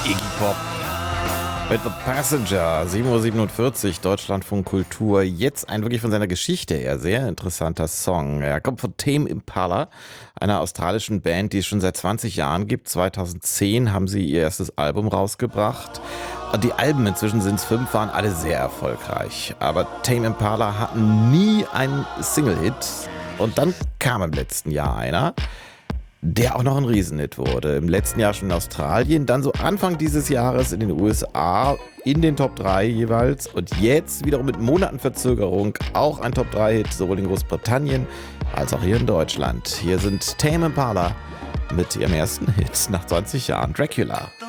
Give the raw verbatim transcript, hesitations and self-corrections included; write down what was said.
Iggy Pop mit The Passenger, sieben Uhr siebenundvierzig, Deutschlandfunk Kultur. Jetzt ein wirklich von seiner Geschichte her sehr interessanter Song. Er kommt von Tame Impala, einer australischen Band, die es schon seit zwanzig Jahren gibt. zweitausendzehn haben sie ihr erstes Album rausgebracht. Und die Alben, inzwischen sind es fünf, waren alle sehr erfolgreich. Aber Tame Impala hatten nie einen Single-Hit. Und dann kam im letzten Jahr einer, der auch noch ein Riesenhit wurde. Im letzten Jahr schon in Australien, dann so Anfang dieses Jahres in den U S A in den Top drei jeweils und jetzt wiederum mit Monatenverzögerung auch ein Top drei Hit, sowohl in Großbritannien als auch hier in Deutschland. Hier sind Tame Impala mit ihrem ersten Hit nach zwanzig Jahren, Dracula.